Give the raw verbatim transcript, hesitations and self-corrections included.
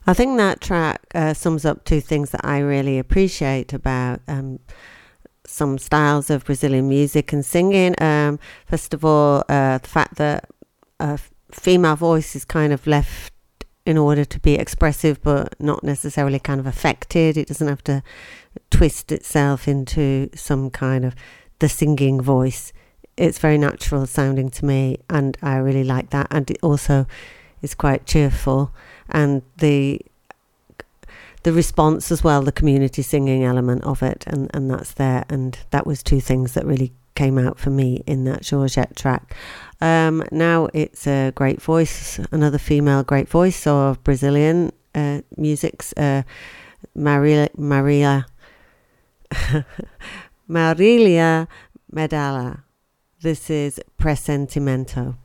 I think that track uh, sums up two things that I really appreciate about um, some styles of Brazilian music and singing. Um, first of all, uh, the fact that a f- female voice is kind of left in order to be expressive but not necessarily kind of affected. It doesn't have to twist itself into some kind of the singing voice. It's very natural sounding to me, and I really like that. And it also is quite cheerful, and the the response as well, the community singing element of it, and, and that's there. And that was two things that really came out for me in that Georgette track. Um, now it's a great voice, another female great voice of Brazilian uh, music's uh, Maria Maria Marilia Medalla. This is Presentimento.